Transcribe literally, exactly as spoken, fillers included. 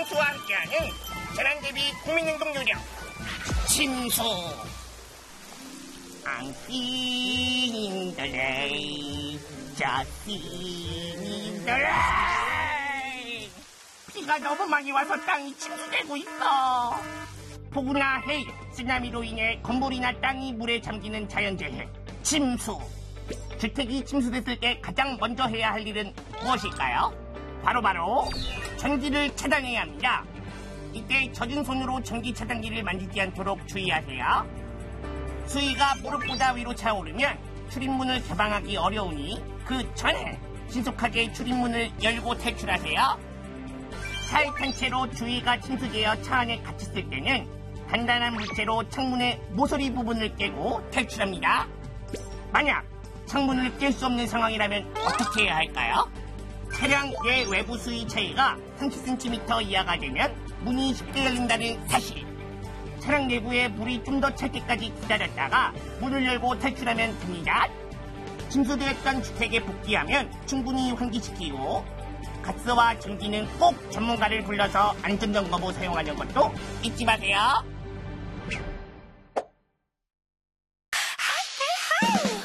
침수와 함께하는 재난 대비 국민행동 요령 침수. I'm feeling the rain, just feeling the rain. 비가 너무 많이 와서 땅이 침수되고 있어. 폭우나 해일, 쓰나미로 인해 건물이나 땅이 물에 잠기는 자연재해 침수. 주택이 침수됐을 때 가장 먼저 해야 할 일은 무엇일까요? 바로바로 전기를 차단해야 합니다. 이때 젖은 손으로 전기 차단기를 만지지 않도록 주의하세요. 수위가 무릎보다 위로 차오르면 출입문을 개방하기 어려우니 그 전에 신속하게 출입문을 열고 탈출하세요. 차에 탄 채로 주위가 침수되어 차 안에 갇혔을 때는 단단한 물체로 창문의 모서리 부분을 깨고 탈출합니다. 만약 창문을 깰 수 없는 상황이라면 어떻게 해야 할까요? 차량 내 외부 수위 차이가 삼십 센티미터 이하가 되면 문이 쉽게 열린다는 사실. 차량 내부에 물이 좀 더 찰 때까지 기다렸다가 문을 열고 탈출하면 됩니다. 침수되었던 주택에 복귀하면 충분히 환기시키고 가스와 전기는 꼭 전문가를 불러서 안전점검 후 사용하는 것도 잊지 마세요.